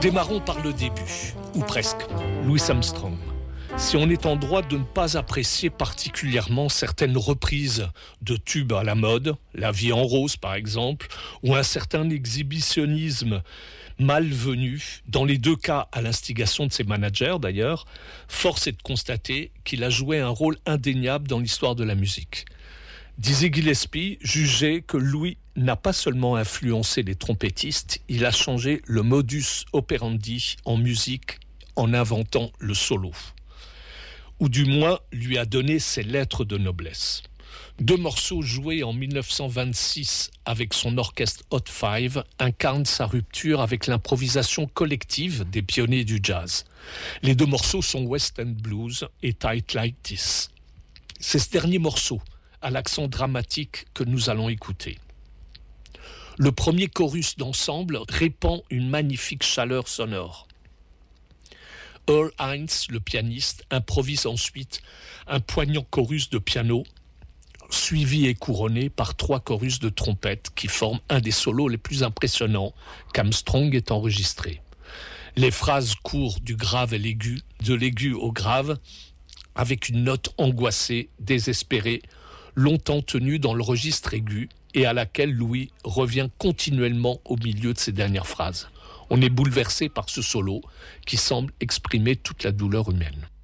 Démarrons par le début, ou presque, Louis Armstrong. Si on est en droit de ne pas apprécier particulièrement certaines reprises de tubes à la mode, La vie en rose par exemple, ou un certain exhibitionnisme malvenu, dans les deux cas à l'instigation de ses managers d'ailleurs, force est de constater qu'il a joué un rôle indéniable dans l'histoire de la musique. Dizzy Gillespie jugeait que Louis n'a pas seulement influencé les trompettistes, il a changé le modus operandi en musique en inventant le solo. Ou du moins lui a donné ses lettres de noblesse. 2 morceaux joués en 1926 avec son orchestre Hot Five incarnent sa rupture avec l'improvisation collective des pionniers du jazz. Les 2 morceaux sont West End Blues et Tight Like This. C'est ce dernier morceau, à l'accent dramatique, que nous allons écouter. Le premier chorus d'ensemble répand une magnifique chaleur sonore. Earl Hines, le pianiste, improvise ensuite un poignant chorus de piano, suivi et couronné par 3 chorus de trompette qui forment un des solos les plus impressionnants qu'Armstrong ait enregistré. Les phrases courent du grave à l'aigu, de l'aigu au grave, avec une note angoissée, désespérée, longtemps tenue dans le registre aigu et à laquelle Louis revient continuellement au milieu de ses dernières phrases. On est bouleversé par ce solo qui semble exprimer toute la douleur humaine.